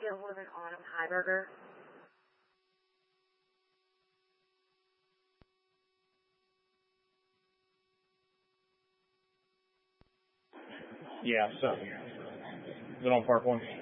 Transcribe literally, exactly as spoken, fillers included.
get hold of an Autumn Heiberger? Yeah, so. Is it on Park One?